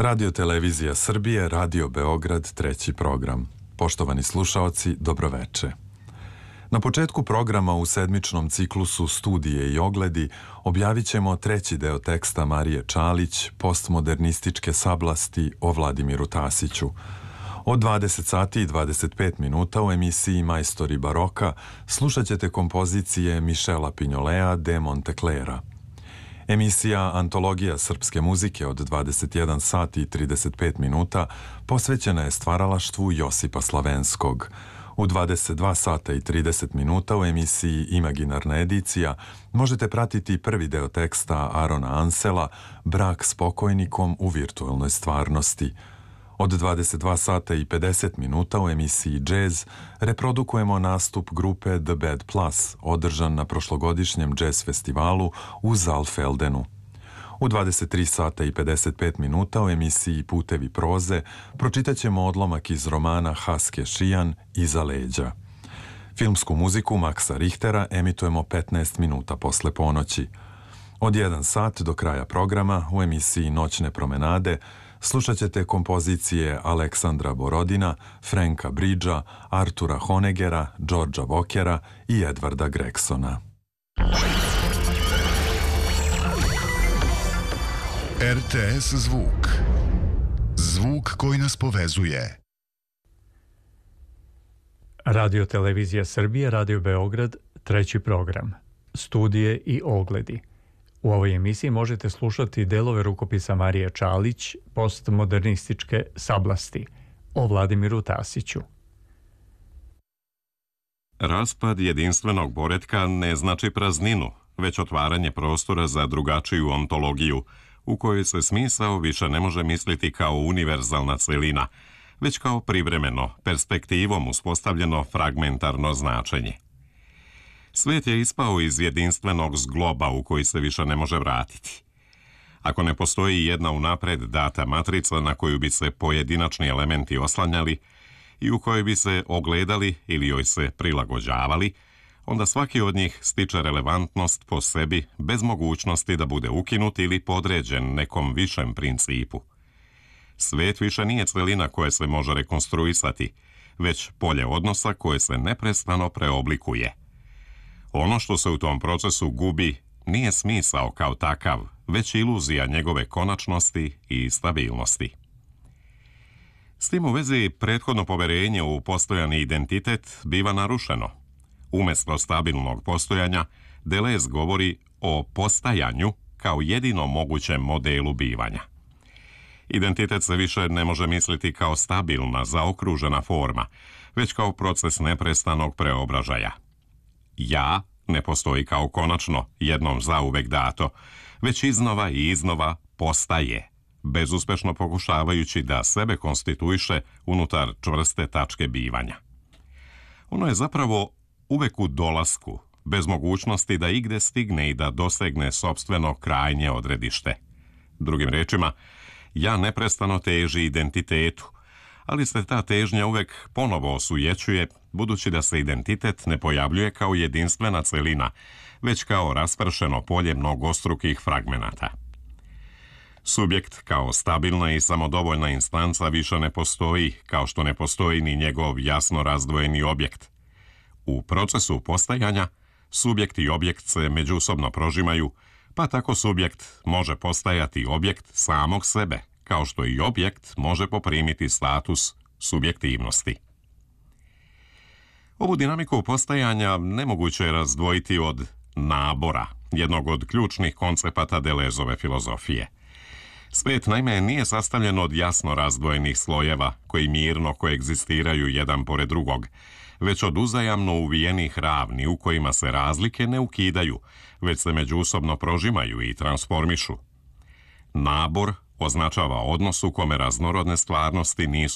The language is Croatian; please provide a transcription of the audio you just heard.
Radio Televizija Srbije, Radio Beograd, treći program. Poštovani slušaoci, dobroveče. Na početku programa u sedmičnom ciklusu Studije i ogledi objavit ćemo treći deo teksta Marije Čalić, Postmodernističke sablasti o Vladimiru Tasiću. Od 20 sati i 25 minuta u emisiji Majstori baroka slušat ćete kompozicije Michela Pignolea de Monteclera. Emisija Antologija srpske muzike od 21 sati i 35 minuta posvećena je stvaralaštvu Josipa Slavenskog. U 22 sata i 30 minuta u emisiji Imaginarna edicija možete pratiti prvi deo teksta Arona Ansela Brak s pokojnikom u virtualnoj stvarnosti. Od 22 sata i 50 minuta u emisiji Jazz reprodukujemo nastup grupe The Bad Plus, održan na prošlogodišnjem jazz festivalu u Zalfeldenu. U 23 sata i 55 minuta u emisiji Putevi proze pročitat ćemo odlomak iz romana Haske Šijan Iza leđa. Filmsku muziku Maxa Richtera emitujemo 15 minuta posle ponoći. Od 1 sat do kraja programa u emisiji Noćne promenade slušat ćete kompozicije Aleksandra Borodina, Franka Bridgea, Artura Honeggera, Georgea Walkera i Edvarda Gregsona. RTS zvuk. Zvuk koji nas povezuje. Radio Televizija Srbije, Radio Beograd, treći program. Studije i ogledi. U ovoj emisiji možete slušati delove rukopisa Marije Čalić, Postmodernističke sablasti, o Vladimiru Tasiću. Raspad jedinstvenog poretka ne znači prazninu, već otvaranje prostora za drugačiju ontologiju, u kojoj se smisao više ne može misliti kao univerzalna celina, već kao privremeno, perspektivom uspostavljeno fragmentarno značenje. Svet je ispao iz jedinstvenog zgloba u koji se više ne može vratiti. Ako ne postoji jedna unapred data matrica na koju bi se pojedinačni elementi oslanjali i u kojoj bi se ogledali ili joj se prilagođavali, onda svaki od njih stiče relevantnost po sebi bez mogućnosti da bude ukinut ili podređen nekom višem principu. Svet više nije celina koja se može rekonstruisati, već polje odnosa koje se neprestano preoblikuje. Ono što se u tom procesu gubi nije smisao kao takav, već iluzija njegove konačnosti i stabilnosti. S tim u vezi prethodno poverenje u postojani identitet biva narušeno. Umjesto stabilnog postojanja, Deleuze govori o postajanju kao jedinom mogućem modelu bivanja. Identitet se više ne može misliti kao stabilna, zaokružena forma, već kao proces neprestanog preobražaja. Ja ne postoji kao konačno, jednom zauvek dato, već iznova i iznova postaje, bezuspešno pokušavajući da sebe konstituiše unutar čvrste tačke bivanja. Ono je zapravo uvek u dolasku, bez mogućnosti da igde stigne i da dosegne sopstveno krajnje odredište. Drugim rečima, ja neprestano teži identitetu, ali se ta težnja uvek ponovo osujećuje, budući da se identitet ne pojavljuje kao jedinstvena celina, već kao raspršeno polje mnogostrukih fragmenata. Subjekt kao stabilna i samodovoljna instanca više ne postoji, kao što ne postoji ni njegov jasno razdvojeni objekt. U procesu postajanja, subjekt i objekt se međusobno prožimaju, pa tako subjekt može postajati objekt samog sebe, kao što i objekt može poprimiti status subjektivnosti. Ovu dinamiku postajanja nemoguće je razdvojiti od nabora, jednog od ključnih koncepata Deleuzove filozofije. Svet naime nije sastavljen od jasno razdvojenih slojeva koji mirno koegzistiraju jedan pored drugog, već od uzajamno uvijenih ravni u kojima se razlike ne ukidaju, već se međusobno prožimaju i transformišu. Nabor označava odnos u kome raznorodne stvarnosti nisu